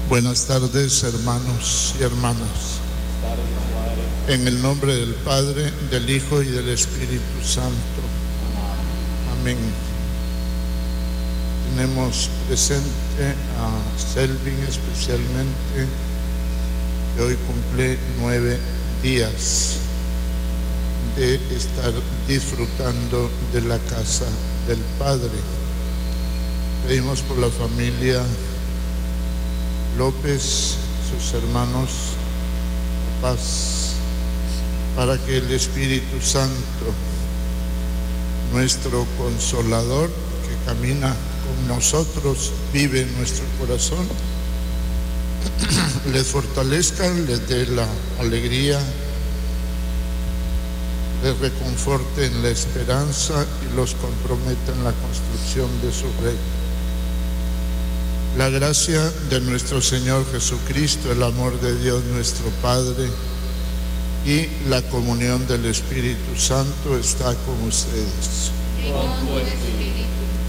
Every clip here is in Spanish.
Buenas tardes, hermanos y hermanas. En el nombre del Padre, del Hijo y del Espíritu Santo. Amén. Tenemos presente a Selvin especialmente, que hoy cumple 9 días de estar disfrutando de la casa del Padre. Pedimos por la familia López, sus hermanos, papás, para que el Espíritu Santo, nuestro Consolador, que camina con nosotros, vive en nuestro corazón, les fortalezca, les dé la alegría, les reconforte en la esperanza y los comprometa en la construcción de su reino. La gracia de nuestro Señor Jesucristo, el amor de Dios nuestro Padre y la comunión del Espíritu Santo está con ustedes. Y con tu espíritu.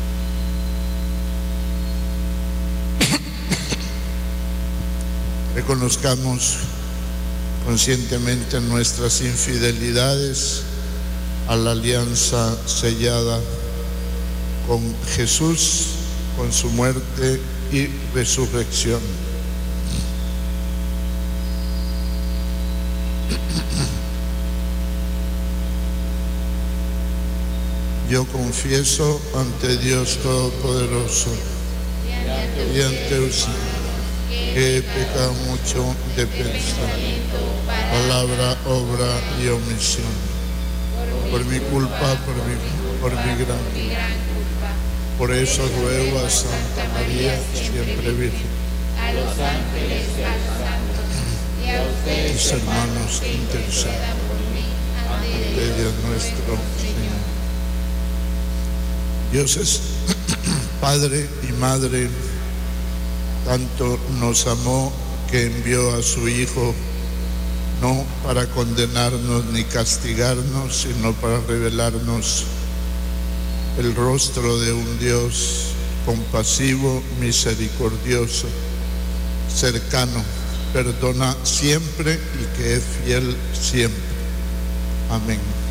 Reconozcamos conscientemente nuestras infidelidades a la alianza sellada con Jesús, con su muerte y resurrección. Yo confieso ante Dios Todopoderoso y ante usted que he pecado mucho de pensamiento, palabra, obra y omisión. Por mi culpa, por mi gran culpa. Por eso ruego a Santa María, siempre Virgen, a los ángeles, a los santos y a ustedes, mis hermanos, intercedan por mí ante Dios nuestro Señor. Dios es Padre y Madre, tanto nos amó que envió a su Hijo, no para condenarnos ni castigarnos, sino para revelarnos el rostro de un Dios compasivo, misericordioso, cercano, perdona siempre y que es fiel siempre. Amén.